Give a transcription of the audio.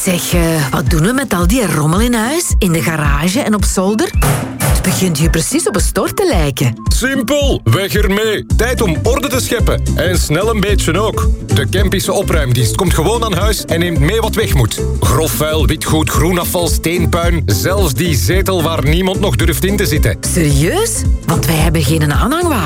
Zeg, wat doen we met al die rommel in huis? In de garage en op zolder? Het begint hier precies op een stort te lijken. Simpel, weg ermee. Tijd om orde te scheppen. En snel een beetje ook. De Kempische opruimdienst komt gewoon aan huis en neemt mee wat weg moet. Grof vuil, witgoed, groenafval, steenpuin. Zelfs die zetel waar niemand nog durft in te zitten. Serieus? Want wij hebben geen aanhangwagen.